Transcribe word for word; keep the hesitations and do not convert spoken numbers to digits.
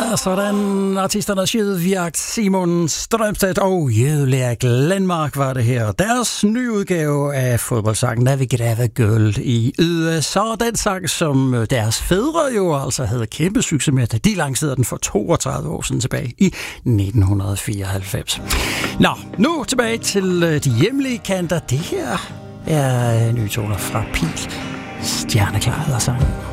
Ja, sådan artisternes Jødevjagt, Simon Strømstedt og Jødelærer Glenmark var det her. Deres nye udgave af fodboldsangen Navigate Girl i U S A. Den sang, som deres fædre jo altså havde kæmpe succes med, da de lancerede den for toogtredive år siden tilbage i nitten fireoghalvfems. Nå, nu tilbage til de hjemlige kanter. Det her er nye toner fra Pil. Stjerneklar hedder sangen.